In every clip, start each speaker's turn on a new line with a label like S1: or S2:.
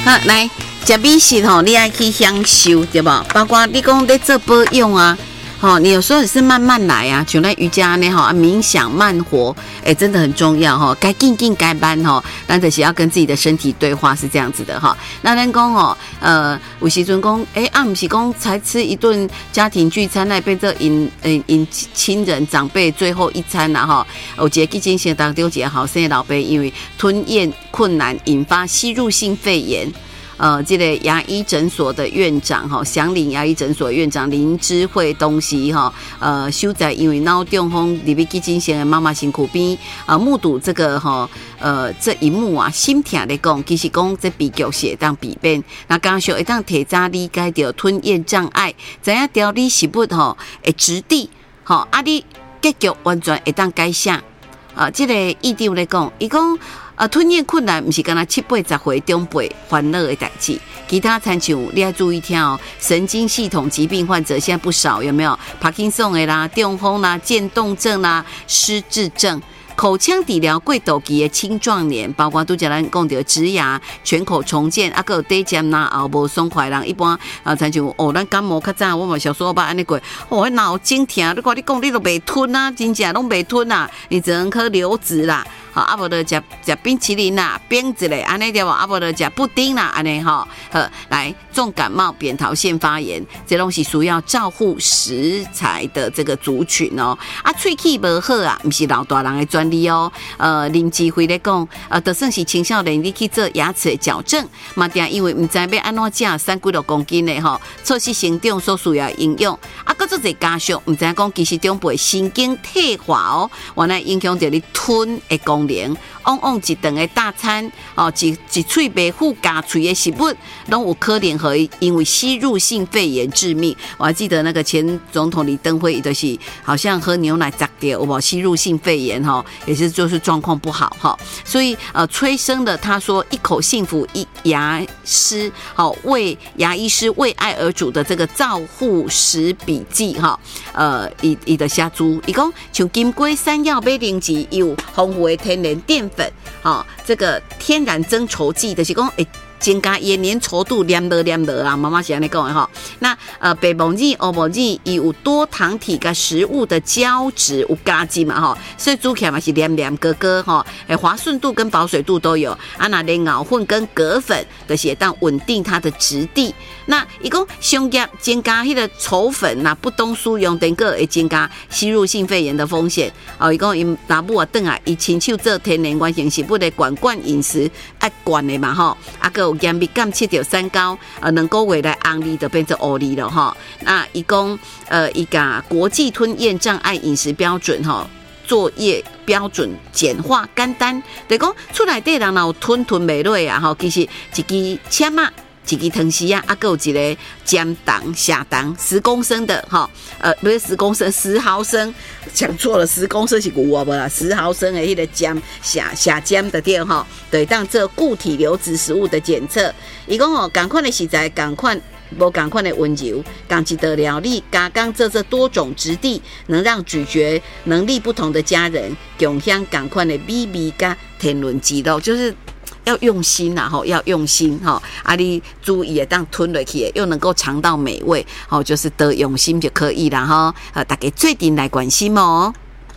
S1: 好，来食美食吼，你爱去享受，对吧？包括你讲在做保养啊。你有时候也是慢慢来啊，像那瑜伽呢，冥想慢活，真的很重要哈。该进该搬哈，但就是要跟自己的身体对话，是这样子的哈。那咱讲有时阵讲，不是讲才吃一顿家庭聚餐来变成引亲人长辈最后一餐啦哈。有一个基金会当中一个后生的老爸，因为吞咽困难引发吸入性肺炎。这个牙医诊所的院长祥林牙医诊所院长林之慧东西收在因为脑中风入去基金的妈妈辛苦边目睹这个这一幕啊，心痛的讲，其实讲这比较是当比变，那刚刚说一当提早理解到吞咽障碍，怎样调理食物会质地你结局完全会当改善这个医长来讲，伊讲。吞咽困难不是干那70-80岁长辈烦恼的代志，其他参像你要注意听哦，神经系统疾病患者现在不少，有没有？帕金森的啦、中风啦、渐冻症啦、失智症。口腔治疗过渡期的青壮年，包括拄则咱讲到植牙、全口重建，还有底尖啦，后无爽快人，一般参像咱感冒较早，我嘛小时候捌安尼过，脑筋痛，你看你讲你都袂吞啊，真正拢袂吞啊，你只能喝流质啦。无就食冰淇淋啦、冰之类，安尼对无？无就食布丁啦，安尼来重感冒、扁桃腺发炎，这拢是需要照护食材的这个族群哦。喙齿无好啊，不是老大人的专利哦。林志辉咧讲，就算是青少年，你去做牙齿的矫正，嘛定因为唔知要安怎食3几公斤的促使成长所需要营养。搁做一加上，唔知讲其实长辈神经退化哦，原来影响到你吞的功能。往往一顿的大餐一喙白虎加喙的食物，拢有可能会因为吸入性肺炎致命。我还记得那个前总统李登辉，就是好像喝牛奶砸掉，有吸入性肺炎也是就是状况不好所以催生了他说一口幸福牙师为牙医师为爱而煮的这个照护食笔记伊的下注，伊讲像金龟山药买零级有丰富的天然淀粉这个天然增稠剂就是讲增加伊的粘稠度，黏落啦。妈妈是安尼讲的那白木耳、黑木耳伊有多糖体跟食物的胶质有加进嘛所以煮起来嘛是黏哥哥滑顺度跟保水度都有。那连熬混跟葛粉就是会当稳定它的质地。那伊讲上叶增加迄个稠粉不当使用，等个会增加吸入性肺炎的风险。伊讲因老母啊，转来伊亲手做天然原型食物的管饮食爱管的嘛有盐味感切掉3高能够未来红利就变成黑利了那伊讲伊个国际吞咽障碍饮食标准作业标准简化简单，就讲厝内底人有吞袂落啊其实一支签啊。一支糖匙还有一个姜糖、下糖10公升的不是10公升，10毫升，讲错了，10公升是有无啦？10毫升的迄个姜下姜的店对，当这固体流质食物的检测，伊讲同款的食材，同款无同款的温柔，同一道料理，加工做这多种质地，能让咀嚼能力不同的家人共享同款的美味跟天伦之乐，就是要用心要用心你注意的当吞下去又能够尝到美味就是得用心就可以啦大家做阵来关心哦。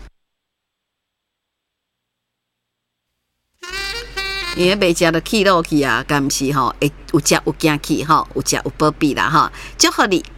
S1: 因为袂食就起落去啊，敢毋是会有食有惊去有食有保庇啦祝福你。